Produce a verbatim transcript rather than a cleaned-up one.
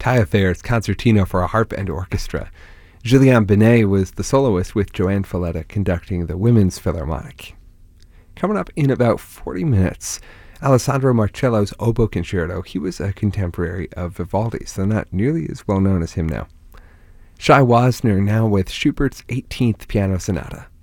Taillefer's Concertino for a Harp and Orchestra. Julien Binet was the soloist, with Joanne Falletta conducting the Women's Philharmonic. Coming up in about forty minutes, Alessandro Marcello's Oboe Concerto. He was a contemporary of Vivaldi's, though not nearly as well known as him now. Shai Wasner now with Schubert's eighteenth Piano Sonata.